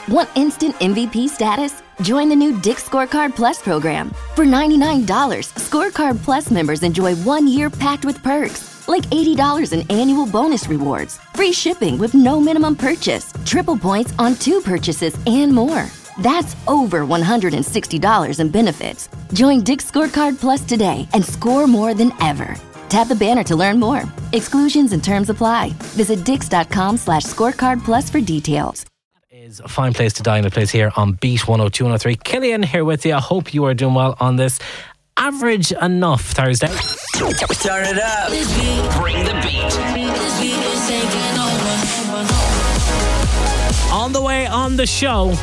Want instant MVP status? Join the new Dick's Scorecard Plus program. For $99, Scorecard Plus members enjoy 1 year packed with perks, like $80 in annual bonus rewards, free shipping with no minimum purchase, triple points on 2 purchases, and more. That's over $160 in benefits. Join Dick's Scorecard Plus today and score more than ever. Tap the banner to learn more. Exclusions and terms apply. Visit dix.com/scorecard plus for details. Is a fine place to dine, a place here on Beat 102 103. Killian here with you. I hope you are doing well on this average enough Thursday. Start it up. Bring the beat. On the way on the show,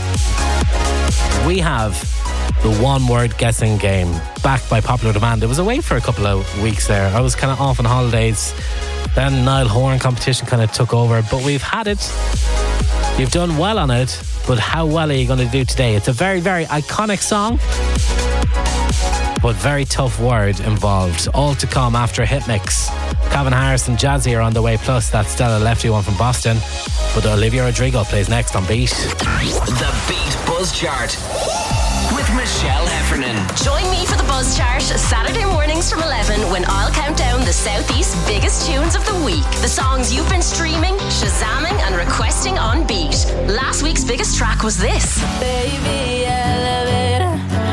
we have the one-word guessing game, backed by popular demand. It was away for a couple of weeks there. I was kind of off on holidays. Then Niall Horan competition kind of took over, but we've had it. You've done well on it, but how well are you going to do today? It's a very, very iconic song, but very tough word involved. All to come after a hit mix. Calvin Harris and Jazzy are on the way, plus that Stella Lefty one from Boston. But Olivia Rodrigo plays next on Beat. The Beat Buzz Chart with Michelle Heffernan. Join me for the Buzz Chart Saturday mornings from 11 when I'll count down the Southeast's biggest tunes of the week. The songs you've been streaming, shazamming and requesting on Beat. Last week's biggest track was this. Baby, I love it.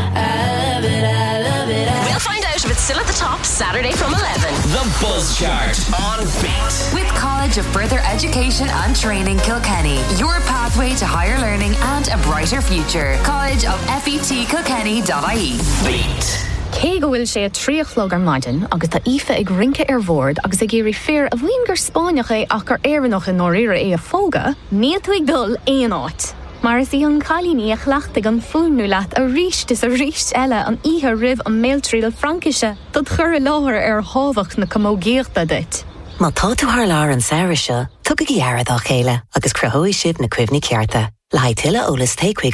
I love it. I love it. We'll find out if it's still at the top Saturday from 11. The Buzz Chart on Beat. With College of Further Education and Training Kilkenny, your pathway to higher learning and a brighter future. College of FETKilkenny.ie. Beat. Cé go bhfuil sé a tríochlog ar maidin agus tá ife ag rinke ar bhord agus ag géirí fear a bhíon gur Spáineach é ach gur éireannach in nóiríre é a fóga, níl tú ag dul éon áit. Mar is í an chalíní a chhlacht ag an fúnú leat a ríist is a ríist eile an ihe rih an méiltríal Frankise dod chur a láthir ar hábhach na camógéachta dit. Má tá tú thar lár an saoire seo, tugad í airad á chéile agus cruthóidh siad na cuimhní cearta. Le haid tuile ólas takeaway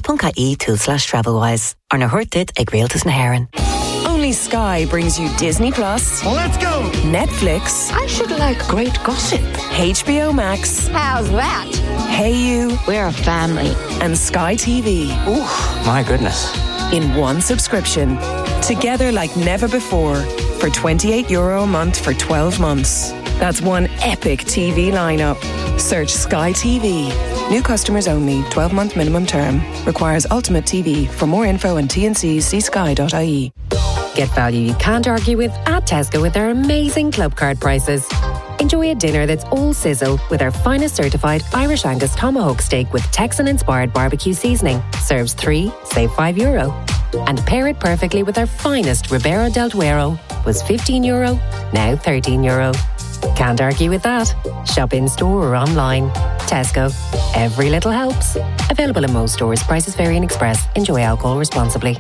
ireland.ie/travelwise ar na huirtit ag réaltas na hÉireann. Only Sky brings you Disney Plus. Let's go! Netflix. I should like great gossip. HBO Max. How's that? Hey You. We're a family. And Sky TV. Ooh, my goodness. In one subscription. Together like never before. For €28 a month for 12 months. That's one epic TV lineup. Search Sky TV. New customers only. 12-month minimum term. Requires Ultimate TV. For more info and T&Cs, see sky.ie. Get value you can't argue with at Tesco with their amazing club card prices. Enjoy a dinner that's all sizzle with our finest certified Irish Angus tomahawk steak with Texan-inspired barbecue seasoning. Serves 3, save €5. And pair it perfectly with our finest Ribera del Duero. Was €15, now €13. Can't argue with that. Shop in store or online. Tesco. Every little helps. Available in most stores. Prices vary in Express. Enjoy alcohol responsibly.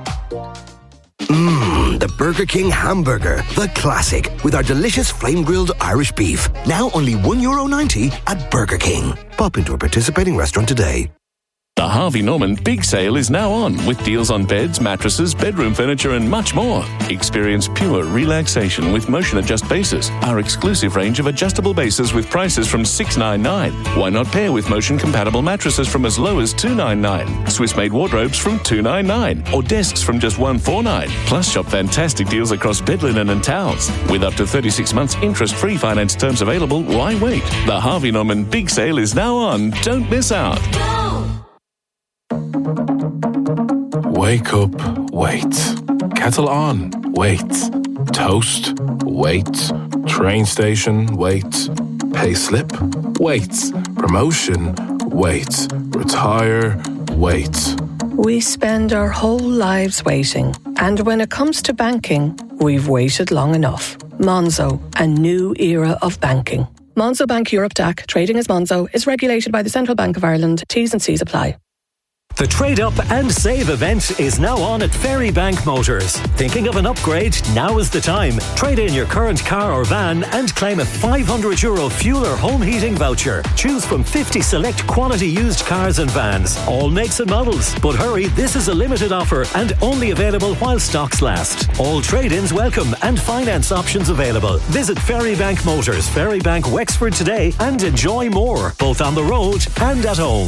The Burger King hamburger, the classic, with our delicious flame-grilled Irish beef. Now only €1.90 at Burger King. Pop into a participating restaurant today. The Harvey Norman Big Sale is now on, with deals on beds, mattresses, bedroom furniture and much more. Experience pure relaxation with Motion Adjust bases, our exclusive range of adjustable bases with prices from $699. Why not pair with motion-compatible mattresses from as low as $299, Swiss-made wardrobes from $299, or desks from just $149. Plus shop fantastic deals across bed linen and towels. With up to 36 months interest-free finance terms available, why wait? The Harvey Norman Big Sale is now on. Don't miss out. Wake up, wait. Kettle on, wait. Toast, wait. Train station, wait. Pay slip, wait. Promotion, wait. Retire, wait. We spend our whole lives waiting. And when it comes to banking, we've waited long enough. Monzo, a new era of banking. Monzo Bank Europe DAC, trading as Monzo, is regulated by the Central Bank of Ireland. T's and C's apply. The Trade Up and Save event is now on at Ferrybank Motors. Thinking of an upgrade? Now is the time. Trade in your current car or van and claim a €500 fuel or home heating voucher. Choose from 50 select quality used cars and vans, all makes and models. But hurry, this is a limited offer and only available while stocks last. All trade-ins welcome and finance options available. Visit Ferrybank Motors, Ferrybank Wexford today and enjoy more, both on the road and at home.